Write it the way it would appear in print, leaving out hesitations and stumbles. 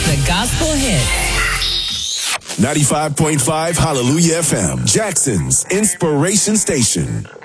The gospel hit. 95.5 Hallelujah FM, Jackson's Inspiration Station.